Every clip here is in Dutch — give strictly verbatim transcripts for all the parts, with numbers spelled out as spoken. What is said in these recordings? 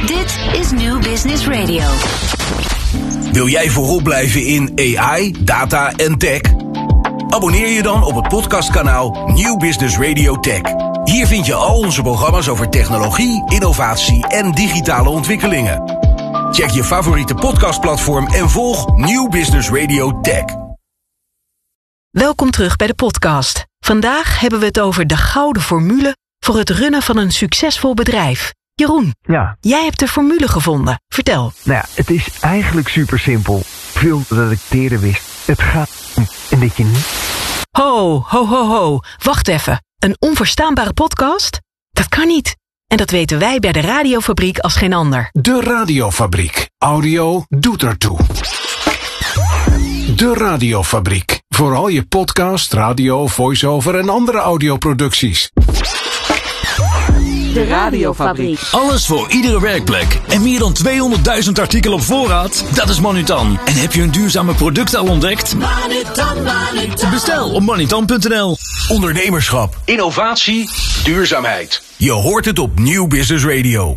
Dit is New Business Radio. Wil jij voorop blijven in A I, data en tech? Abonneer je dan op het podcastkanaal New Business Radio Tech. Hier vind je al onze programma's over technologie, innovatie en digitale ontwikkelingen. Check je favoriete podcastplatform en volg New Business Radio Tech. Welkom terug bij de podcast. Vandaag hebben we het over de gouden formule voor het runnen van een succesvol bedrijf. Jeroen, ja. Jij hebt de formule gevonden. Vertel. Nou ja, het is eigenlijk super simpel. Veel dat ik eerder wist. Het gaat om en dat je niet... Ho, ho, ho, ho. Wacht even. Een onverstaanbare podcast? Dat kan niet. En dat weten wij bij de Radiofabriek als geen ander. De Radiofabriek. Audio doet ertoe. De Radiofabriek. Voor al je podcast, radio, voice-over en andere audioproducties. De Radiofabriek. Alles voor iedere werkplek. En meer dan tweehonderdduizend artikelen op voorraad? Dat is Manutan. En heb je een duurzame product al ontdekt? Manutan, Manutan. Bestel op manutan punt n l. Ondernemerschap, innovatie, duurzaamheid. Je hoort het op New Business Radio.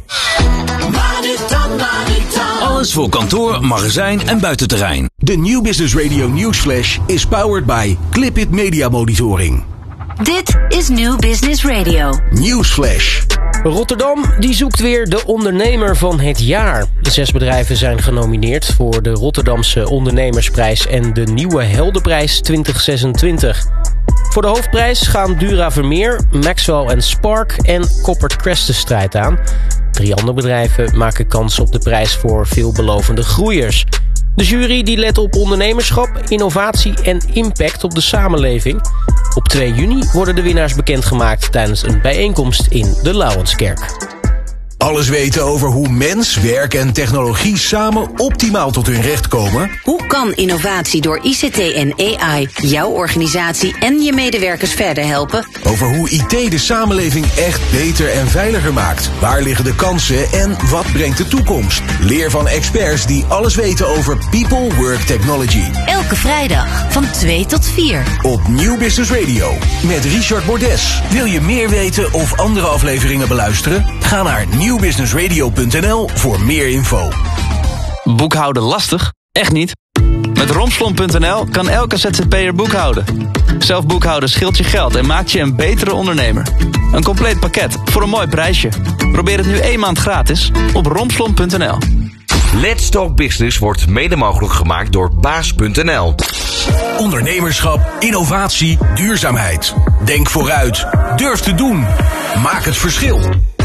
Manutan, Manutan. Alles voor kantoor, magazijn en buitenterrein. De New Business Radio Newsflash is powered by Clipit Media Monitoring. Dit is New Business Radio. Newsflash. Rotterdam die zoekt weer de ondernemer van het jaar. Zes bedrijven zijn genomineerd voor de Rotterdamse Ondernemersprijs en de Nieuwe Heldenprijs twintig zesentwintig. Voor de hoofdprijs gaan Dura Vermeer, Maxwell en Spark en Coppert Crest de strijd aan. Drie andere bedrijven maken kans op de prijs voor veelbelovende groeiers. De jury die let op ondernemerschap, innovatie en impact op de samenleving. Op twee juni worden de winnaars bekendgemaakt tijdens een bijeenkomst in de Lauwenskerk. Alles weten over hoe mens, werk en technologie samen optimaal tot hun recht komen? Hoe kan innovatie door I C T en A I jouw organisatie en je medewerkers verder helpen? Over hoe I T de samenleving echt beter en veiliger maakt. Waar liggen de kansen en wat brengt de toekomst? Leer van experts die alles weten over People Work Technology. Elke vrijdag van twee tot vier. Op New Business Radio met Richard Bordes. Wil je meer weten of andere afleveringen beluisteren? Ga naar new business radio punt n l voor meer info. Boekhouden lastig? Echt niet. Met romslomp punt n l kan elke Z Z P'er boekhouden. Zelf boekhouden scheelt je geld en maakt je een betere ondernemer. Een compleet pakket voor een mooi prijsje. Probeer het nu één maand gratis op romslomp punt n l. Let's Talk Business wordt mede mogelijk gemaakt door baas punt n l. Ondernemerschap, innovatie, duurzaamheid. Denk vooruit. Durf te doen. Maak het verschil.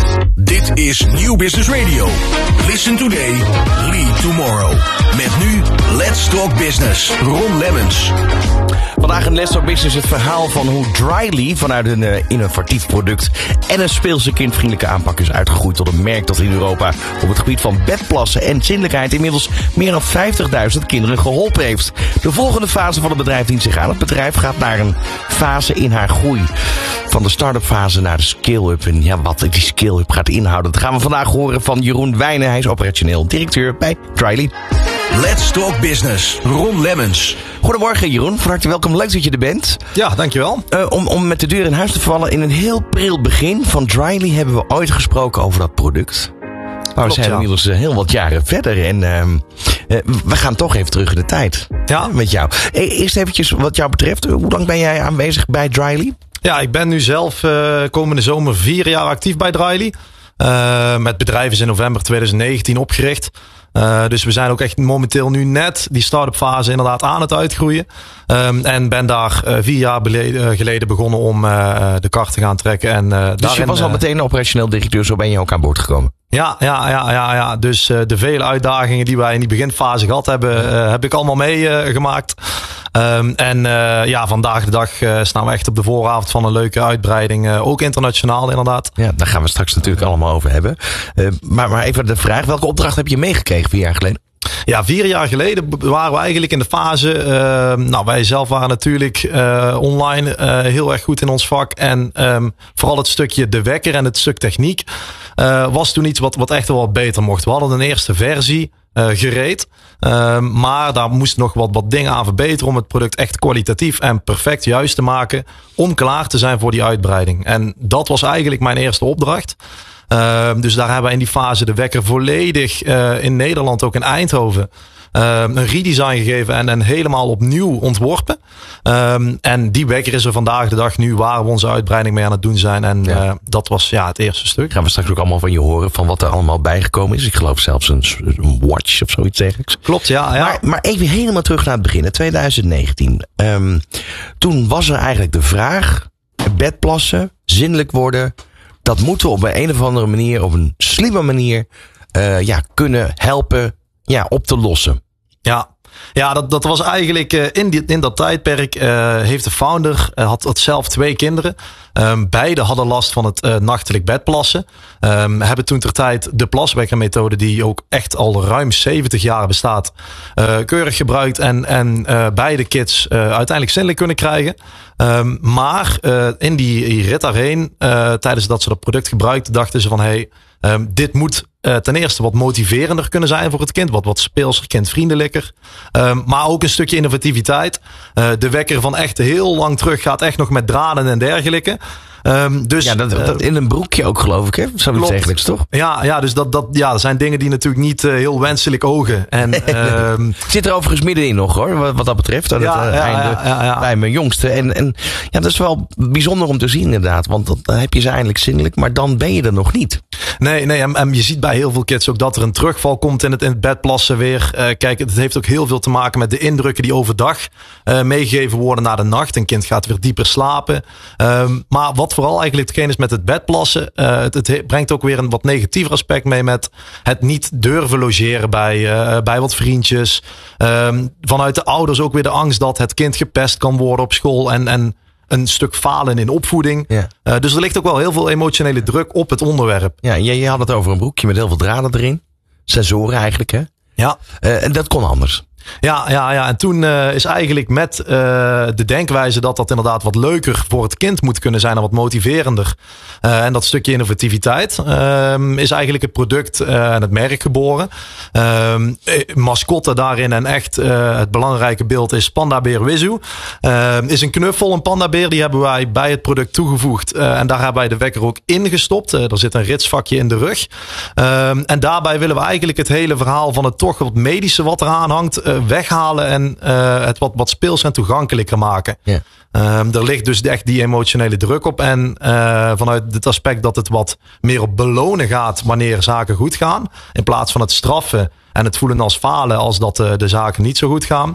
Dit is New Business Radio. Listen today, lead tomorrow. Met nu Let's Talk Business. Ron Lemmens. Vandaag in Let's Talk Business het verhaal van hoe Dryly vanuit een uh, innovatief product en een speelse kindvriendelijke aanpak is uitgegroeid tot een merk dat in Europa op het gebied van bedplassen en zindelijkheid inmiddels meer dan vijftigduizend kinderen geholpen heeft. De volgende fase van het bedrijf dient zich aan. Het bedrijf gaat naar een fase in haar groei. Van de start-up fase naar de scale-up. En ja, wat die scale-up gaat inhouden, dat gaan we vandaag horen van Jeroen Wijnen. Hij is operationeel directeur bij Dryly. Let's Talk Business. Ron Lemmens. Goedemorgen Jeroen, van harte welkom. Leuk dat je er bent. Ja, dankjewel. Uh, om, om met de deur in huis te vallen, in een heel pril begin van Dryly hebben we ooit gesproken over dat product. Maar Klopt, we zijn ja. inmiddels uh, heel wat jaren verder en uh, uh, we gaan toch even terug in de tijd. Ja. Met jou. E- eerst eventjes wat jou betreft, hoe lang ben jij aanwezig bij Dryly? Ja, ik ben nu zelf uh, komende zomer vier jaar actief bij Dryly. Uh, met bedrijf is in november twintig negentien opgericht. Uh, dus we zijn ook echt momenteel nu net die start-up fase inderdaad aan het uitgroeien. Um, en ben daar uh, vier jaar beleden, uh, geleden begonnen om uh, de kar te gaan trekken. En, uh, dus daarin, je was al meteen operationeel directeur, zo ben je ook aan boord gekomen? Ja, ja, ja, ja, ja. Dus uh, de vele uitdagingen die wij in die beginfase gehad hebben, uh, heb ik allemaal meegemaakt. Uh, um, en uh, ja, vandaag de dag uh, staan we echt op de vooravond van een leuke uitbreiding. Uh, ook internationaal inderdaad. Ja, daar gaan we straks natuurlijk allemaal over hebben. Uh, maar, maar even de vraag, welke opdracht heb je meegekregen vier jaar geleden? Ja, vier jaar geleden waren we eigenlijk in de fase. Uh, nou, wij zelf waren natuurlijk uh, online uh, heel erg goed in ons vak. En um, vooral het stukje de wekker en het stuk techniek uh, was toen iets wat, wat echt wel wat beter mocht. We hadden een eerste versie uh, gereed. Uh, maar daar moest nog wat, wat dingen aan verbeteren om het product echt kwalitatief en perfect juist te maken. Om klaar te zijn voor die uitbreiding. En dat was eigenlijk mijn eerste opdracht. Uh, dus daar hebben we in die fase de wekker volledig uh, in Nederland, ook in Eindhoven, Uh, een redesign gegeven en, en helemaal opnieuw ontworpen. Um, en die wekker is er vandaag de dag nu waar we onze uitbreiding mee aan het doen zijn. En ja. uh, dat was ja het eerste stuk. Gaan we straks ook allemaal van je horen van wat er allemaal bijgekomen is. Ik geloof zelfs een, een watch of zoiets dergelijks. Klopt, ja. ja. Maar, maar even helemaal terug naar het begin, twintig negentien. Um, toen was er eigenlijk de vraag, bedplassen, zinnelijk worden, dat moeten we op een, een of andere manier, op een slimme manier, uh, ja, kunnen helpen ja, op te lossen. Ja, ja dat, dat was eigenlijk uh, in, die, in dat tijdperk uh, heeft de founder, uh, had, had zelf twee kinderen. Um, beide hadden last van het uh, nachtelijk bedplassen. Um, hebben toen ter tijd de plaswekkermethode, die ook echt al ruim zeventig jaar bestaat, uh, keurig gebruikt. En, en uh, beide kids uh, uiteindelijk zinnelijk kunnen krijgen. Um, maar uh, in die, die rit daarheen, uh, tijdens dat ze dat product gebruikten, dachten ze van hey, um, dit moet uh, ten eerste wat motiverender kunnen zijn voor het kind. Wat, wat speelser, kindvriendelijker. Um, maar ook een stukje innovativiteit. Uh, de wekker van echt heel lang terug gaat echt nog met draden en dergelijke. Um, dus, ja, dat, dat in een broekje ook geloof ik, hè? Zoiets eigenlijk, toch? Ja, ja, dus dat, dat, ja, dat zijn dingen die natuurlijk niet uh, heel wenselijk ogen. En, um, zit er overigens middenin nog hoor, wat, wat dat betreft. Aan ja, het uh, ja, einde ja, ja, ja. bij mijn jongste. En, en ja, dat is wel bijzonder om te zien inderdaad. Want dat, dan heb je ze eindelijk zinnelijk, maar dan ben je er nog niet. Nee, nee en, en je ziet bij heel veel kids ook dat er een terugval komt in het, in het bedplassen weer. Uh, kijk, het heeft ook heel veel te maken met de indrukken die overdag uh, meegegeven worden na de nacht. Een kind gaat weer dieper slapen. Um, maar wat vooral eigenlijk hetgeen is met het bedplassen. Uh, het, het brengt ook weer een wat negatiever aspect mee met het niet durven logeren bij, uh, bij wat vriendjes. Um, vanuit de ouders ook weer de angst dat het kind gepest kan worden op school. En, en een stuk falen in opvoeding. Ja. Uh, dus er ligt ook wel heel veel emotionele druk op het onderwerp. Ja, je, je had het over een broekje met heel veel draden erin. Sensoren eigenlijk, hè? Ja. Uh, en dat kon anders. Ja, ja, ja, en toen uh, is eigenlijk met uh, de denkwijze dat dat inderdaad wat leuker voor het kind moet kunnen zijn en wat motiverender. Uh, en dat stukje innovativiteit uh, is eigenlijk het product uh, en het merk geboren. Uh, mascotte daarin en echt uh, het belangrijke beeld is Pandabeer Wizu. Uh, is een knuffel, een pandabeer, die hebben wij bij het product toegevoegd. Uh, en daar hebben wij de wekker ook ingestopt. Uh, er zit een ritsvakje in de rug. Uh, en daarbij willen we eigenlijk het hele verhaal van het toch wat medische wat eraan hangt weghalen en uh, het wat, wat speels en toegankelijker maken. Yeah. Um, er ligt dus echt die emotionele druk op. En uh, vanuit het aspect dat het wat meer op belonen gaat wanneer zaken goed gaan. In plaats van het straffen en het voelen als falen als dat uh, de zaken niet zo goed gaan.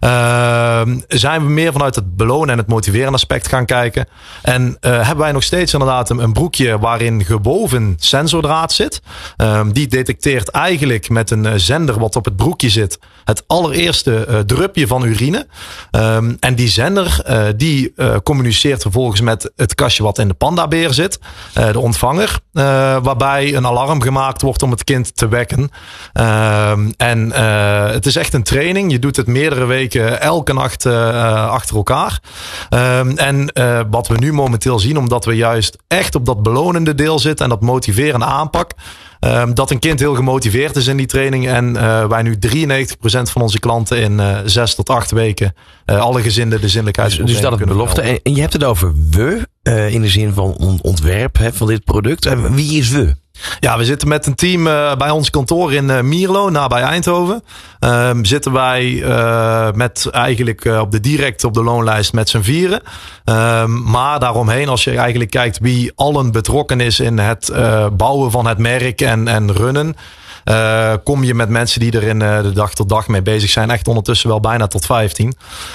Uh, zijn we meer vanuit het belonen en het motiveren aspect gaan kijken. En uh, hebben wij nog steeds inderdaad een, een broekje waarin geboven sensordraad zit. Uh, die detecteert eigenlijk met een uh, zender wat op het broekje zit het allereerste uh, drupje van urine. Uh, en die zender uh, die uh, communiceert vervolgens met het kastje wat in de pandabeer zit. Uh, de ontvanger. Uh, waarbij een alarm gemaakt wordt om het kind te wekken. Uh, en uh, het is echt een training. Je doet het meerdere weken elke nacht uh, achter elkaar. Uh, en uh, wat we nu momenteel zien, omdat we juist echt op dat belonende deel zitten en dat motiverende aanpak. Uh, dat een kind heel gemotiveerd is in die training. En uh, wij nu drieënnegentig procent van onze klanten in uh, zes tot acht weken uh, alle gezinnen de zinnelijkheidsproblemen dus, dus dat is belofte. En, en je hebt het over we, uh, in de zin van on- ontwerp hè, van dit product. En wie is we? Ja, we zitten met een team uh, bij ons kantoor in uh, Mierlo, nabij Eindhoven. Uh, zitten wij uh, met eigenlijk uh, op de direct op de loonlijst met z'n vieren. Uh, maar daaromheen, als je eigenlijk kijkt wie allen betrokken is in het uh, bouwen van het merk en, en runnen. Uh, kom je met mensen die er in uh, de dag tot dag mee bezig zijn. Echt ondertussen wel bijna tot vijftien.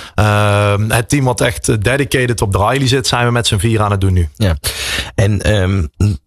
Uh, het team wat echt dedicated op Drily zit, zijn we met z'n vier aan het doen nu. Ja. En um,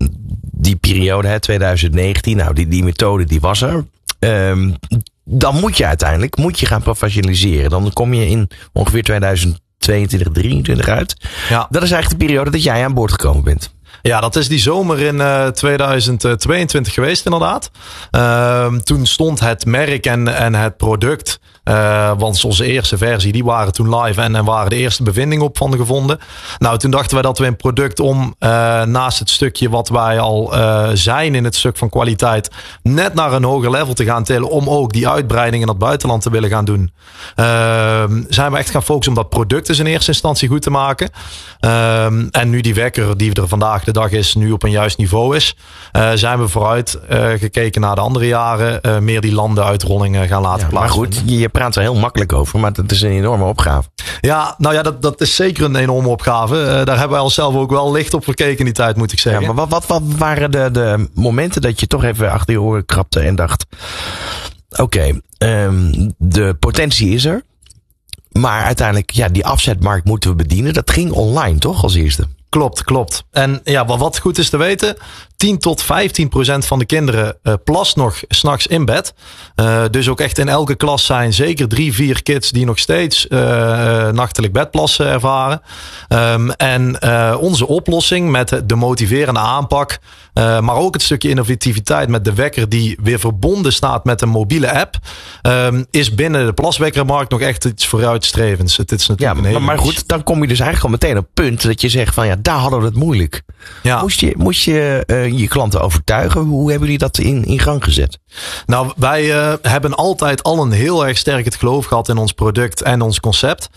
die periode, hè, twintig negentien, nou die, die methode die was er. Um, dan moet je uiteindelijk moet je gaan professionaliseren. Dan kom je in ongeveer twintig tweeëntwintig, drieëntwintig uit. Ja. Dat is eigenlijk de periode dat jij aan boord gekomen bent. Ja, dat is die zomer in uh, twintig tweeëntwintig geweest inderdaad. Uh, toen stond het merk en, en het product, uh, want onze eerste versie, die waren toen live en, en waren de eerste bevindingen op van gevonden. Nou, toen dachten wij dat we een product om uh, naast het stukje wat wij al uh, zijn in het stuk van kwaliteit, net naar een hoger level te gaan tillen om ook die uitbreiding in het buitenland te willen gaan doen. Uh, zijn we echt gaan focussen om dat product dus in eerste instantie goed te maken. Uh, en nu die wekker die we er vandaag de dag is, nu op een juist niveau is, uh, zijn we vooruit uh, gekeken naar de andere jaren, uh, meer die landenuitrolling uh, gaan laten ja, plaatsvinden. Maar goed, je, je praat er heel makkelijk over, maar dat is een enorme opgave. Ja, nou ja, dat, dat is zeker een enorme opgave. Uh, daar hebben wij onszelf ook wel licht op verkeken in die tijd, moet ik zeggen. Ja, maar wat, wat, wat waren de, de momenten dat je toch even achter je oren krabde en dacht, oké, okay, um, de potentie is er. Maar uiteindelijk, ja, die afzetmarkt moeten we bedienen. Dat ging online, toch, als eerste? Klopt, klopt. En ja, wat goed is te weten, tien tot vijftien procent van de kinderen uh, plast nog 's nachts in bed. Uh, dus ook echt in elke klas zijn zeker drie, vier kids die nog steeds uh, nachtelijk bedplassen ervaren. Um, en uh, onze oplossing met de motiverende aanpak, uh, maar ook het stukje innovativiteit met de wekker die weer verbonden staat met een mobiele app, um, is binnen de plaswekkermarkt nog echt iets vooruitstrevends. Het is natuurlijk ja, een hele maar, maar goed, dan kom je dus eigenlijk al meteen op het punt dat je zegt van ja, daar hadden we het moeilijk. Ja. Moest je, moest je uh, je klanten overtuigen? Hoe hebben jullie dat in, in gang gezet? Nou, wij uh, hebben altijd al een heel erg sterk het geloof gehad in ons product en ons concept.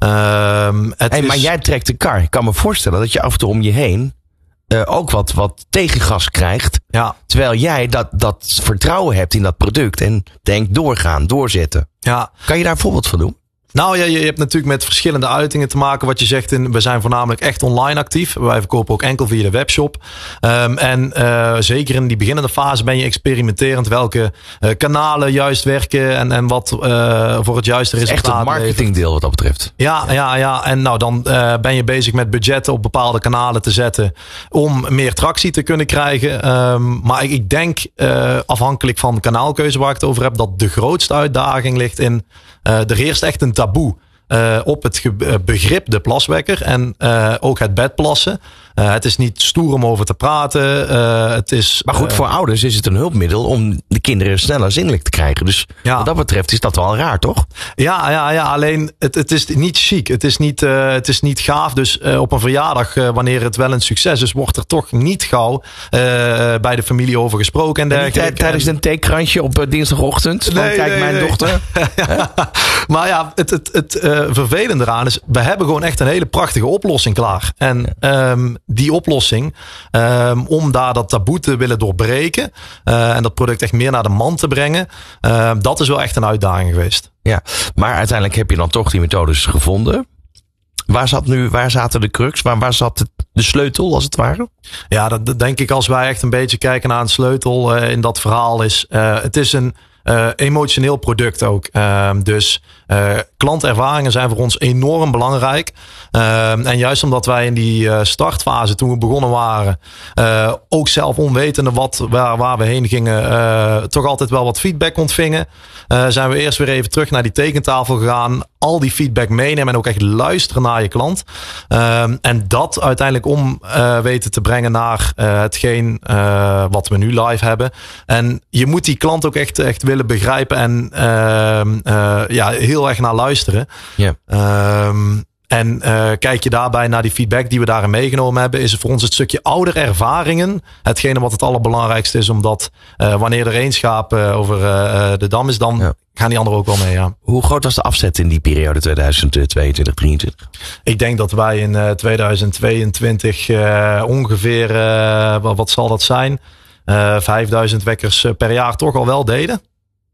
Uh, het hey, is... Maar jij trekt de kar. Ik kan me voorstellen dat je af en toe om je heen uh, ook wat, wat tegengas krijgt. Ja. Terwijl jij dat, dat vertrouwen hebt in dat product en denkt doorgaan, doorzetten. Ja. Kan je daar een voorbeeld van doen? Nou ja, je hebt natuurlijk met verschillende uitingen te maken. Wat je zegt, in, we zijn voornamelijk echt online actief. Wij verkopen ook enkel via de webshop. Um, en uh, zeker in die beginnende fase ben je experimenterend welke uh, kanalen juist werken en, en wat uh, voor het juiste resultaat. Echt een marketingdeel wat dat betreft. Ja, ja, ja. En nou dan uh, ben je bezig met budgetten op bepaalde kanalen te zetten om meer tractie te kunnen krijgen. Um, maar ik, ik denk, uh, afhankelijk van de kanaalkeuze waar ik het over heb, dat de grootste uitdaging ligt in uh, er heerst echt een taboe uh, op het ge- begrip de plaswekker en uh, ook het bedplassen. Uh, het is niet stoer om over te praten. Uh, het is, maar goed, uh, voor ouders is het een hulpmiddel om de kinderen sneller zinnelijk te krijgen. Dus ja. Wat dat betreft is dat wel raar, toch? Ja, ja, ja. Alleen het, het is niet chic. Het is niet, uh, het is niet gaaf. Dus uh, op een verjaardag, uh, wanneer het wel een succes is, wordt er toch niet gauw uh, bij de familie over gesproken en dergelijke. Tijdens een theekransje op uh, dinsdagochtend. Nee, kijk, nee, mijn nee. dochter. ja. Maar ja, het, het, het uh, vervelende eraan is, we hebben gewoon echt een hele prachtige oplossing klaar. En um, die oplossing, um, om daar dat taboe te willen doorbreken uh, en dat product echt meer naar de man te brengen, uh, dat is wel echt een uitdaging geweest. Ja, maar uiteindelijk heb je dan toch die methodes gevonden. Waar zat nu, waar zaten de crux? Waar, waar zat de sleutel, als het ware? Ja, dat, dat denk ik als wij echt een beetje kijken naar een sleutel uh, in dat verhaal is. Uh, het is een uh, emotioneel product ook. Uh, dus uh, klantervaringen zijn voor ons enorm belangrijk. Uh, en juist omdat wij in die uh, startfase, toen we begonnen waren, uh, ook zelf onwetende wat, waar, waar we heen gingen, uh, toch altijd wel wat feedback ontvingen. Uh, zijn we eerst weer even terug naar die tekentafel gegaan. Al die feedback meenemen en ook echt luisteren naar je klant. Uh, en dat uiteindelijk om uh, weten te brengen naar uh, hetgeen uh, wat we nu live hebben. En je moet die klant ook echt, echt willen begrijpen en uh, uh, ja, heel erg naar luisteren. Ja. Uh, En uh, kijk je daarbij naar die feedback die we daarin meegenomen hebben, is het voor ons het stukje ouderervaringen hetgene wat het allerbelangrijkste is. Omdat uh, wanneer er één schaap uh, over uh, de dam is, dan ja. gaan die anderen ook wel mee. Ja. Hoe groot was de afzet in die periode tweeduizend tweeëntwintig, drieëntwintig? Ik denk dat wij in uh, tweeduizend tweeëntwintig uh, ongeveer, uh, wat, wat zal dat zijn, uh, vijfduizend wekkers per jaar toch al wel deden.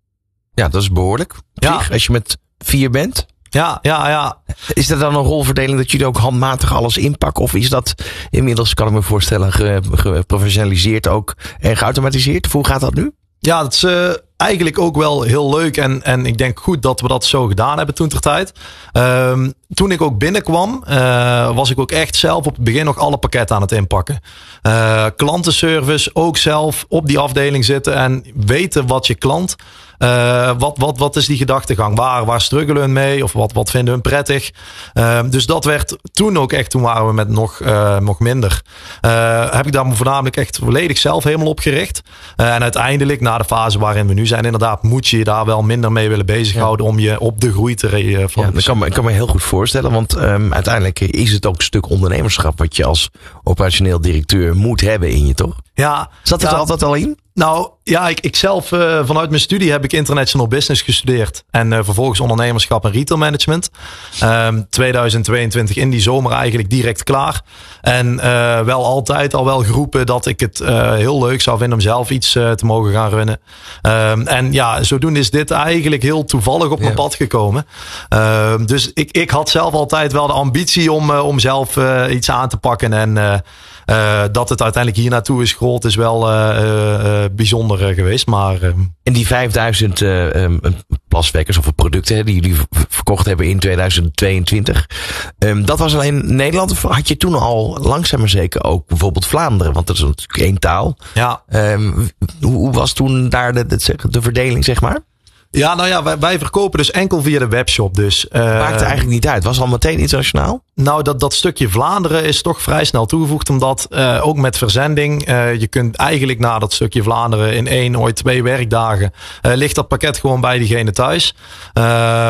Ja, dat is behoorlijk. Ja. Als je met vier bent. Ja, ja, ja. Is dat dan een rolverdeling dat jullie ook handmatig alles inpakken? Of is dat inmiddels, kan ik me voorstellen, geprofessionaliseerd ook en geautomatiseerd? Hoe gaat dat nu? Ja, dat is uh, eigenlijk ook wel heel leuk. En, en ik denk goed dat we dat zo gedaan hebben toen ter tijd. Um, toen ik ook binnenkwam, uh, was ik ook echt zelf op het begin nog alle pakketten aan het inpakken. Uh, klantenservice, ook zelf op die afdeling zitten en weten wat je klant... Uh, wat, wat, wat is die gedachtegang? Waar, waar struggelen hun mee? Of wat, wat vinden hun prettig? Uh, dus dat werd toen ook echt, toen waren we met nog, uh, nog minder. Uh, heb ik daar voornamelijk echt volledig zelf helemaal op gericht. Uh, en uiteindelijk, na de fase waarin we nu zijn, inderdaad, moet je je daar wel minder mee willen bezighouden ja. om je op de groei te uh, ja, dat kan me, ik kan me heel goed voorstellen, want um, uiteindelijk is het ook een stuk ondernemerschap wat je als operationeel directeur moet hebben in je, toch? Ja. Zat het ja. er altijd al in? Nou ja, ik, ik zelf uh, vanuit mijn studie heb ik international business gestudeerd. En uh, vervolgens ondernemerschap en retail management. Um, tweeduizend tweeëntwintig in die zomer eigenlijk direct klaar. En uh, wel altijd al wel geroepen dat ik het uh, heel leuk zou vinden om zelf iets uh, te mogen gaan runnen. Um, en ja, zodoende is dit eigenlijk heel toevallig op mijn ja. pad gekomen. Um, dus ik, ik had zelf altijd wel de ambitie om, uh, om zelf uh, iets aan te pakken. En uh, uh, dat het uiteindelijk hier naartoe is gerold is wel uh, uh, bijzonder uh, geweest. Maar, uh, en die vijfduizend uh, um, plaswekkers of producten die jullie verkocht hebben in tweeduizend tweeëntwintig. Um, dat was alleen Nederland. Of had je toen al langzaam maar zeker ook bijvoorbeeld Vlaanderen? Want dat is natuurlijk één taal. Ja. Um, hoe, hoe was toen daar de, de, de verdeling, zeg maar? Ja, nou ja, wij, wij verkopen dus enkel via de webshop. Dus, uh, maakte eigenlijk niet uit. Was al meteen internationaal? Nou, dat, dat stukje Vlaanderen is toch vrij snel toegevoegd. Omdat uh, ook met verzending, uh, je kunt eigenlijk na dat stukje Vlaanderen in één, ooit twee werkdagen, uh, ligt dat pakket gewoon bij diegene thuis. Uh,